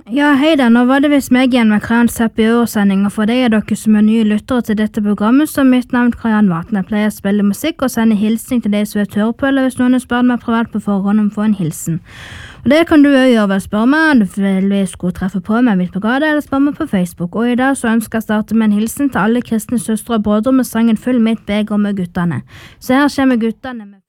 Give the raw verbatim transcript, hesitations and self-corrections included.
Ja, hei da, nå var det vist meg igjen med Kariann Zapp i øresending, og for de av dere som er nye lyttere til dette programmet, så er mitt navn Kariann Vatne. Jeg pleier å spille musikk og sende hilsning til de som vil høre på, eller hvis noen spør meg privat på forhånd om å få en hilsen. Og det kan du også gjøre ved å spørre meg om du vil skulle treffe på meg midt på gata, eller spørre meg på Facebook. Og i dag så ønsker jeg å starte med en hilsen til alle kristne søstre og brødre med sangen Fyll mitt beger med guttene. Så her kommer guttene med